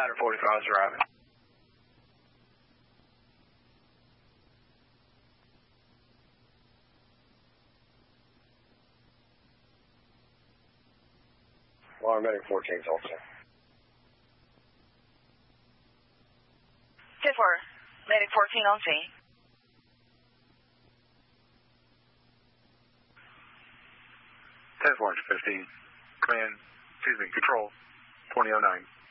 Ladder 45 is driving. Alarm Medic 14 is also. 10-4, Medic 14 on scene. 10-4, 15. Command, control, 2009.